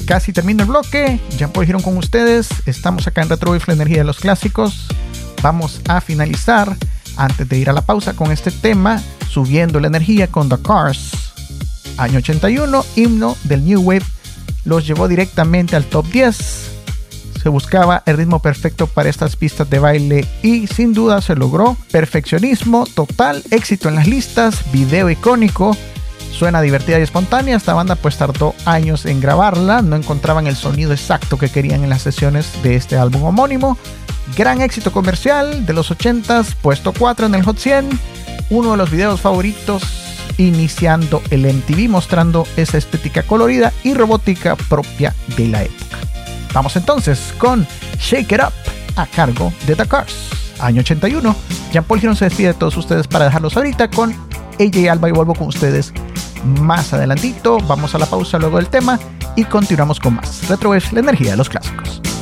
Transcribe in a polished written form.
Casi termino el bloque. Jean-Paul Girón con ustedes. Estamos acá en Retrowave, la energía de los clásicos. Vamos a finalizar antes de ir a la pausa con este tema, subiendo la energía con The Cars. Año 81, himno del New Wave, los llevó directamente al top 10. Se buscaba el ritmo perfecto para estas pistas de baile y sin duda se logró. Perfeccionismo total, éxito en las listas, video icónico, suena divertida y espontánea. Esta banda pues tardó años en grabarla, no encontraban el sonido exacto que querían en las sesiones de este álbum homónimo. Gran éxito comercial de los 80s, puesto 4 en el Hot 100, uno de los videos favoritos iniciando el MTV, mostrando esa estética colorida y robótica propia de la época. Vamos entonces con Shake It Up a cargo de The Cars, año 81. Jean-Paul Girón se despide de todos ustedes para dejarlos ahorita con AJ Alba y vuelvo con ustedes más adelantito. Vamos a la pausa luego del tema y continuamos con más Retrowave, la energía de los clásicos.